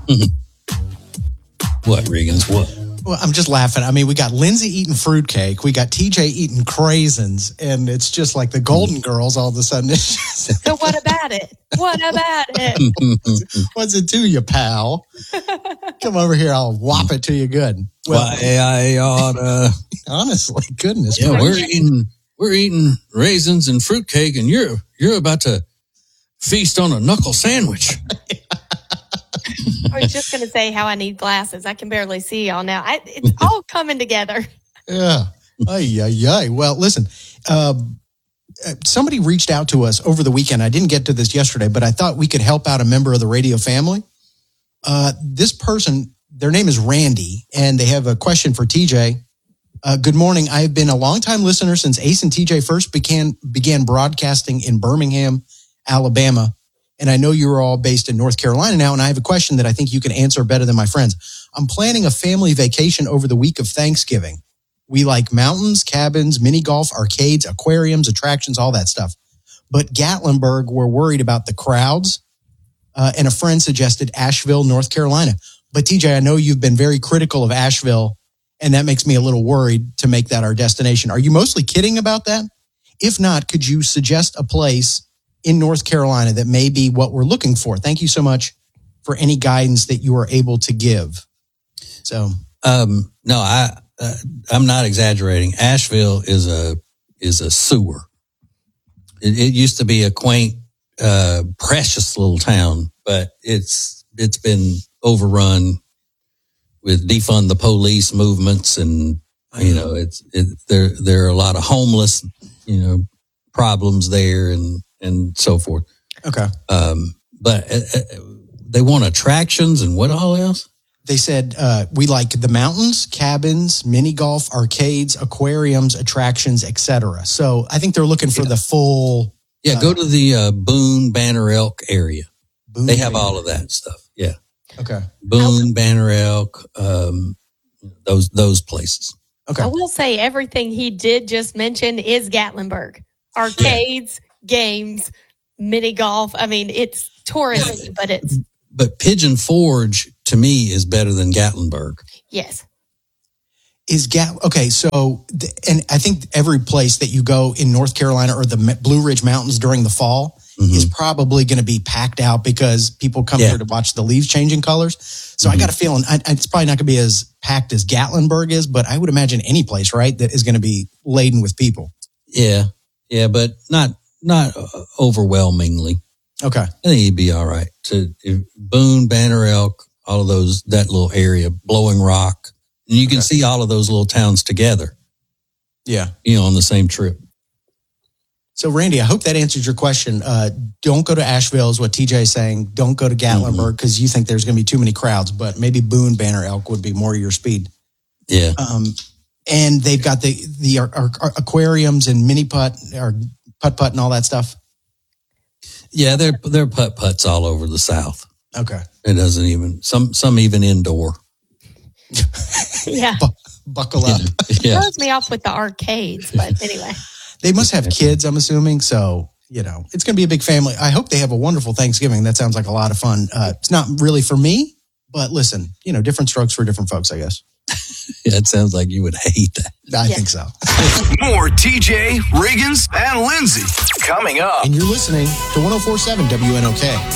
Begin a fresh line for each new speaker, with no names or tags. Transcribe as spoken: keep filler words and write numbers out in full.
What, Regans? What?
Well, I'm just laughing. I mean, we got Lindsay eating fruitcake. We got T J eating craisins. And it's just like the Golden Girls all of a sudden.
So what about it? What about it?
What's it to you, pal? Come over here. I'll whop it to you good.
Well, Why, I oughta...
Honestly, goodness.
Yeah, we're eating, we're eating raisins and fruitcake, and you're you're about to feast on a knuckle sandwich.
I was just going to say how I need glasses. I can barely see y'all now. I, it's all coming together.
Yeah. Ay, ay, ay. Well, listen, uh, somebody reached out to us over the weekend. I didn't get to this yesterday, but I thought we could help out a member of the radio family. Uh, this person, their name is Randy, and they have a question for T J. Uh, good morning. I have been a longtime listener since Ace and T J first began, began broadcasting in Birmingham, Alabama. And I know you're all based in North Carolina now, and I have a question that I think you can answer better than my friends. I'm planning a family vacation over the week of Thanksgiving. We like mountains, cabins, mini golf, arcades, aquariums, attractions, all that stuff. But Gatlinburg, we're worried about the crowds, uh, and a friend suggested Asheville, North Carolina. But T J, I know you've been very critical of Asheville, and that makes me a little worried to make that our destination. Are you mostly kidding about that? If not, could you suggest a place in North Carolina that may be what we're looking for? Thank you so much for any guidance that you are able to give. So,
um, no, I, uh, I'm not exaggerating. Asheville is a, is a sewer. It, it used to be a quaint, uh, precious little town, but it's, it's been overrun with defund the police movements. And, you know, it's, it, there, there are a lot of homeless, you know, problems there and, and so forth.
Okay.
Um, but uh, they want attractions and what all else?
They said uh, we like the mountains, cabins, mini golf, arcades, aquariums, attractions, et cetera. So I think they're looking for yeah. the full.
Yeah, uh, go to the uh, Boone, Banner Elk area.
Boone,
they have all of that stuff. Yeah.
Okay.
Boone, okay. Banner Elk, um, those those places.
Okay. I will say everything he did just mention is Gatlinburg. Arcades. Yeah. Games, mini golf. I mean, it's touristy, but it's.
But Pigeon Forge to me is better than Gatlinburg.
Yes.
Is Gat okay? So, and I think every place that you go in North Carolina or the Blue Ridge Mountains during the fall mm-hmm. is probably going to be packed out because people come yeah. here to watch the leaves changing colors. So mm-hmm. I got a feeling I, it's probably not going to be as packed as Gatlinburg is, but I would imagine any place, right, that is going to be laden with people.
Yeah, yeah, but not. Not overwhelmingly.
Okay.
I think he'd be all right. To Boone, Banner Elk, all of those, that little area, Blowing Rock. And you can okay. see all of those little towns together.
Yeah.
You know, on the same trip.
So, Randy, I hope that answers your question. Uh, don't go to Asheville is what T J is saying. Don't go to Gatlinburg because mm-hmm. you think there's going to be too many crowds, but maybe Boone, Banner Elk would be more your speed.
Yeah.
Um, and they've got the, the our, our, our aquariums and mini putt or putt-putt and all that stuff?
Yeah, they're they're putt-putts all over the South.
Okay.
It doesn't even, some some even indoor.
Yeah.
Bu- buckle up.
Yeah. It throws me off with the arcades, but anyway.
They must have kids, I'm assuming, so, you know, it's going to be a big family. I hope they have a wonderful Thanksgiving. That sounds like a lot of fun. Uh, it's not really for me, but listen, you know, different strokes for different folks, I guess.
Yeah, it sounds like you would hate that.
I
yeah.
think so.
More T J, Riggins, and Lindsay coming up.
And you're listening to one oh four point seven W N O K.